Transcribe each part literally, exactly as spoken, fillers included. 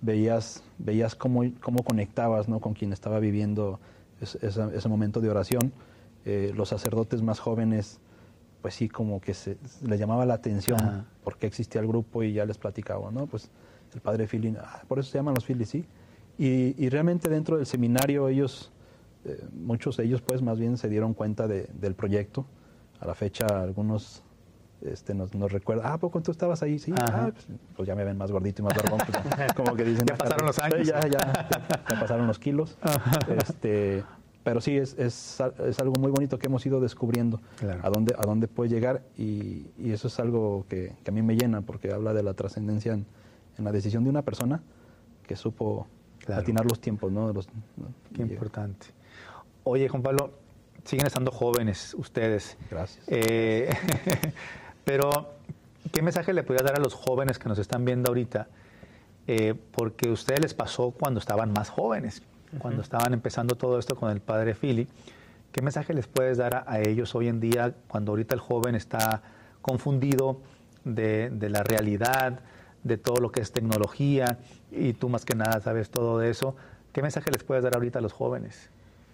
veías, veías cómo, cómo conectabas, ¿no?, con quien estaba viviendo es, esa, ese momento de oración. Eh, los sacerdotes más jóvenes, pues sí, como que se, les llamaba la atención. Ajá. Porque existía el grupo y ya les platicaba, ¿no? Pues el padre Philly, ah, por eso se llaman los Philly, sí. Y, y realmente dentro del seminario ellos, eh, muchos de ellos pues más bien se dieron cuenta de, del proyecto. A la fecha algunos este, nos, nos recuerdan, ah, ¿a poco tú estabas ahí? Sí, ah, pues, pues ya me ven más gordito y más barbón. Pues, como que dicen, ya pasaron los años. Ya, ya, ya, ya pasaron los kilos. Este, pero sí, es, es, es algo muy bonito que hemos ido descubriendo, claro, a dónde, a dónde puede llegar, y, y eso es algo que, que a mí me llena, porque habla de la trascendencia en, en la decisión de una persona que supo, claro, atinar los tiempos, ¿no? De los, Qué importante. Oye, Juan Pablo, siguen estando jóvenes ustedes. Gracias. Eh, pero, ¿qué mensaje le podrías dar a los jóvenes que nos están viendo ahorita? Eh, porque a ustedes les pasó cuando estaban más jóvenes, uh-huh, cuando estaban empezando todo esto con el padre Philly. ¿Qué mensaje les puedes dar a, a ellos hoy en día, cuando ahorita el joven está confundido de, de la realidad, de todo lo que es tecnología, y tú más que nada sabes todo de eso? ¿Qué mensaje les puedes dar ahorita a los jóvenes?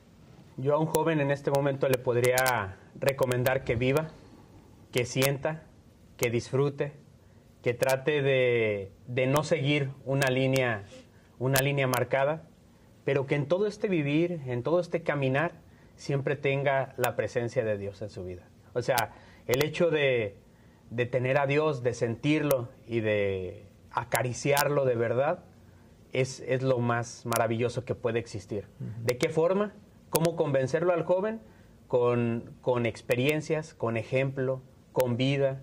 Yo a un joven en este momento le podría recomendar que viva, que sienta, que disfrute, que trate de, de no seguir una línea, una línea marcada, pero que en todo este vivir, en todo este caminar, siempre tenga la presencia de Dios en su vida. O sea, el hecho de, de tener a Dios, de sentirlo y de acariciarlo de verdad, es, es lo más maravilloso que puede existir. Uh-huh. ¿De qué forma? ¿Cómo convencerlo al joven? Con, con experiencias, con ejemplo, con vida.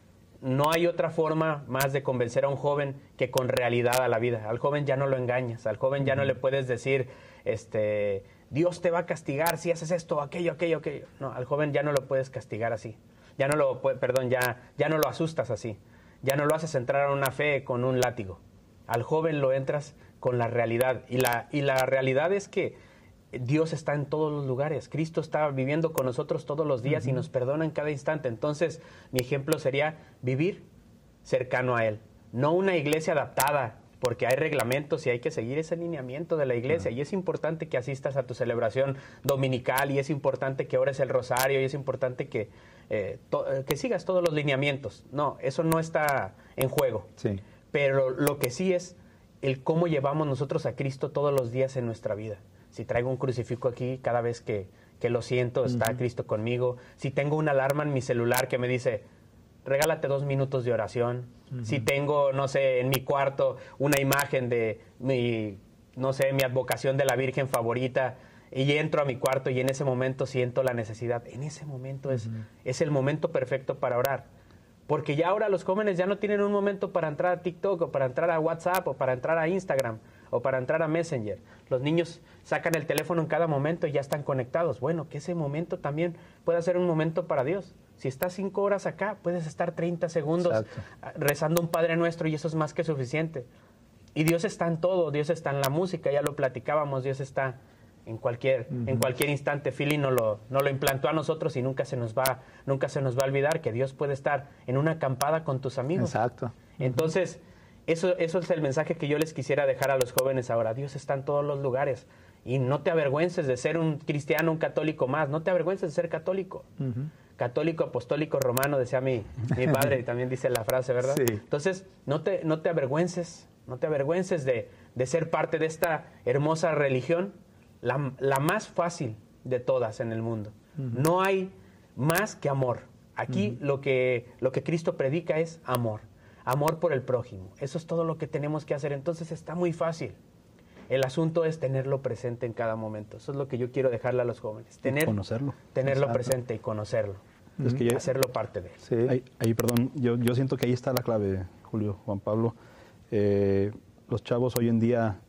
No hay otra forma más de convencer a un joven que con realidad a la vida. Al joven ya no lo engañas, al joven ya no le puedes decir, este, Dios te va a castigar si haces esto, aquello, aquello, aquello. No, al joven ya no lo puedes castigar así. Ya no lo, perdón, ya, ya no lo asustas así. Ya no lo haces entrar a una fe con un látigo. Al joven lo entras con la realidad. Y la, y la realidad es que Dios está en todos los lugares. Cristo está viviendo con nosotros todos los días, uh-huh, y nos perdona en cada instante. Entonces, mi ejemplo sería vivir cercano a Él. No una iglesia adaptada, porque hay reglamentos y hay que seguir ese lineamiento de la iglesia. Uh-huh. Y es importante que asistas a tu celebración dominical, y es importante que ores el rosario, y es importante que, eh, to- que sigas todos los lineamientos. No, eso no está en juego. Sí. Pero lo que sí es el cómo llevamos nosotros a Cristo todos los días en nuestra vida. Si traigo un crucifijo aquí, cada vez que, que lo siento, está, uh-huh, Cristo conmigo. Si tengo una alarma en mi celular que me dice, regálate dos minutos de oración. Uh-huh. Si tengo, no sé, en mi cuarto una imagen de mi, no sé, mi advocación de la Virgen favorita, y entro a mi cuarto y en ese momento siento la necesidad. En ese momento, uh-huh, es, es el momento perfecto para orar. Porque ya ahora los jóvenes ya no tienen un momento para entrar a TikTok, o para entrar a WhatsApp, o para entrar a Instagram, o para entrar a Messenger. Los niños sacan el teléfono en cada momento y ya están conectados. Bueno, que ese momento también pueda ser un momento para Dios. Si estás cinco horas acá, puedes estar treinta segundos, exacto, rezando un Padre Nuestro, y eso es más que suficiente. Y Dios está en todo. Dios está en la música, ya lo platicábamos. Dios está en cualquier, uh-huh, en cualquier instante. Philly nos lo, nos lo implantó a nosotros, y nunca se nos va, nunca se nos va a olvidar que Dios puede estar en una acampada con tus amigos. Exacto. Uh-huh. Entonces, Eso, eso es el mensaje que yo les quisiera dejar a los jóvenes ahora. Dios está en todos los lugares. Y no te avergüences de ser un cristiano, un católico más. No te avergüences de ser católico. Uh-huh. Católico, apostólico, romano, decía mi, mi padre, y también dice la frase, ¿verdad? Sí. Entonces, no te, no te avergüences. No te avergüences de, de ser parte de esta hermosa religión, la, la más fácil de todas en el mundo. Uh-huh. No hay más que amor. Aquí uh-huh, lo que, lo que Cristo predica es amor. Amor por el prójimo. Eso es todo lo que tenemos que hacer. Entonces está muy fácil. El asunto es tenerlo presente en cada momento. Eso es lo que yo quiero dejarle a los jóvenes. Tener, conocerlo. Tenerlo Exacto. presente y conocerlo. Es que ya, hacerlo parte de él. Sí. Ahí, ahí, perdón, yo, yo siento que ahí está la clave, Julio, Juan Pablo. Eh, los chavos hoy en día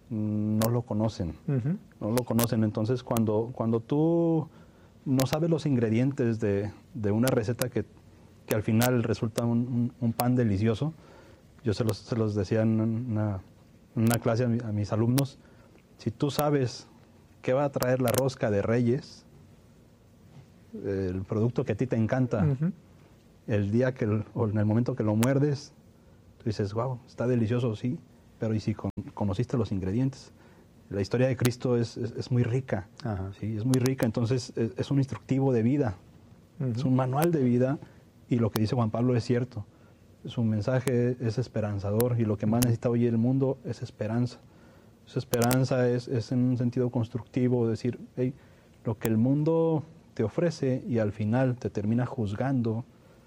no lo conocen. Uh-huh. No lo conocen. Entonces, cuando, cuando tú no sabes los ingredientes de, de una receta que que al final resulta un, un, un pan delicioso. Yo se los, se los decía en una, en una clase a, mi, a mis alumnos, si tú sabes qué va a traer la rosca de Reyes, el producto que a ti te encanta, uh-huh, el día que, o en el momento que lo muerdes, tú dices, wow, está delicioso, sí, pero ¿y si con, conociste los ingredientes? La historia de Cristo es, es, es muy rica, ¿sí? Es muy rica, entonces es, es un instructivo de vida, uh-huh. es un manual de vida, y lo que dice Juan Pablo es cierto. Su mensaje es esperanzador, y lo que más necesita hoy el mundo es esperanza. Esa esperanza es, es en un sentido constructivo, decir, hey, lo que el mundo te ofrece y al final te termina juzgando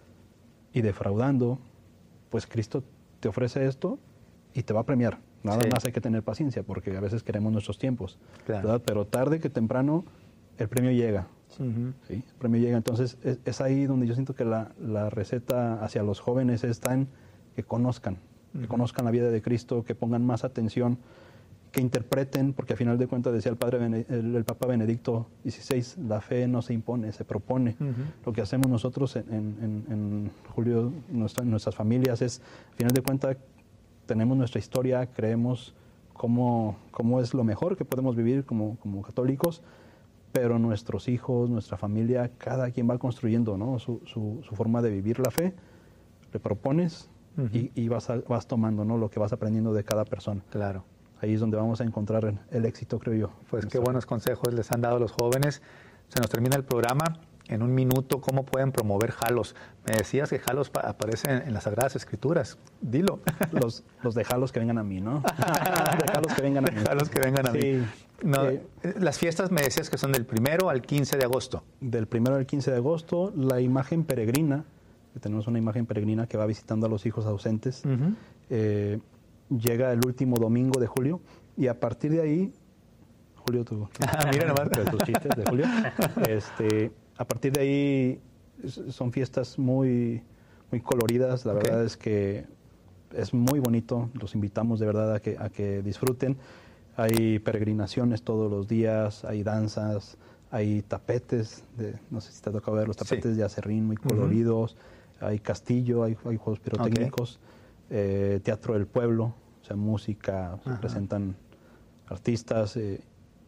y defraudando, pues Cristo te ofrece esto y te va a premiar. Nada sí. más hay que tener paciencia, porque a veces queremos nuestros tiempos, claro. ¿verdad? Pero tarde que temprano el premio llega. Uh-huh. ¿sí? El premio llega. Entonces es, es ahí donde yo siento que la, la receta hacia los jóvenes está en que conozcan, uh-huh. que conozcan la vida de Cristo, que pongan más atención, que interpreten, porque al final de cuentas decía el padre Bene, el, el Papa Benedicto dieciséis, la fe no se impone, se propone. Uh-huh. Lo que hacemos nosotros en, en, en Julio, nuestra, nuestras familias, es, al final de cuentas, tenemos nuestra historia, creemos cómo, cómo es lo mejor que podemos vivir como, como católicos, pero nuestros hijos, nuestra familia, cada quien va construyendo, ¿no? su, su, su forma de vivir la fe, le propones uh-huh. y, y vas, a, vas tomando, ¿no? lo que vas aprendiendo de cada persona. Claro. Ahí es donde vamos a encontrar el, el éxito, creo yo. Pues qué buenos consejos les han dado los jóvenes. Se nos termina el programa. En un minuto, ¿cómo pueden promover Jalos? Me decías que Jalos aparece en, en las Sagradas Escrituras. Dilo. Los, los de Jalos que vengan a mí, ¿no? De Jalos que vengan a mí. Jalos que vengan a sí. mí. No, eh, las fiestas me decías que son del primero al quince de agosto. Del primero al quince de agosto, la imagen peregrina, que tenemos una imagen peregrina que va visitando a los hijos ausentes, uh-huh. eh, llega el último domingo de julio, y a partir de ahí, Julio, tú, tú ah, mira nomás. tus chistes de Julio, este, a partir de ahí son fiestas muy, muy coloridas, la okay. verdad es que es muy bonito, los invitamos de verdad a que, a que disfruten. Hay peregrinaciones todos los días, hay danzas, hay tapetes, de, no sé si te ha tocado ver los tapetes sí. de acerrín muy coloridos, uh-huh. hay castillo, hay, hay juegos pirotécnicos, okay. eh, teatro del pueblo, o sea, música, se presentan artistas eh,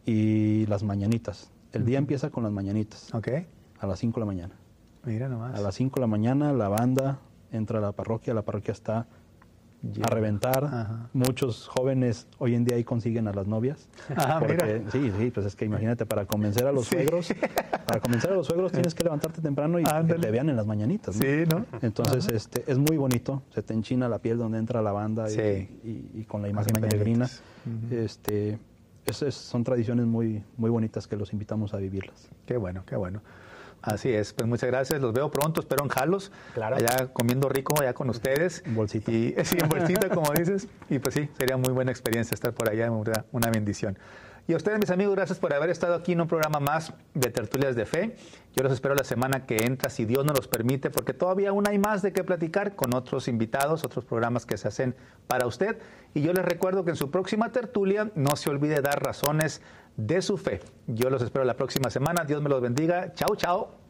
y las mañanitas. El día uh-huh. empieza con las mañanitas, okay. a las cinco de la mañana. Mira nomás. A las cinco de la mañana la banda entra a la parroquia, la parroquia está yeah. a reventar. Ajá. Muchos jóvenes hoy en día ahí consiguen a las novias. Ah, porque, mira. Sí, sí, pues es que imagínate, para convencer a los sí. suegros, para convencer a los suegros tienes que levantarte temprano y Ándale. que te vean en las mañanitas, ¿no? Sí, ¿no? Entonces Ajá. este es muy bonito, se te enchina la piel donde entra la banda sí. y, y, y con la imagen peregrina. Uh-huh. Este, es, es, son tradiciones muy, muy bonitas que los invitamos a vivirlas. Qué bueno, qué bueno. Así es, pues muchas gracias, los veo pronto, espero en Jalos, claro. allá comiendo rico, allá con ustedes. En bolsita. Y, sí, en bolsita, como dices, y pues sí, sería muy buena experiencia estar por allá, una, una bendición. Y a ustedes, mis amigos, gracias por haber estado aquí en un programa más de Tertulias de Fe. Yo los espero la semana que entra, si Dios nos los permite, porque todavía aún hay más de qué platicar con otros invitados, otros programas que se hacen para usted. Y yo les recuerdo que en su próxima tertulia no se olvide dar razones de su fe. Yo los espero la próxima semana. Dios me los bendiga. Chao, chao.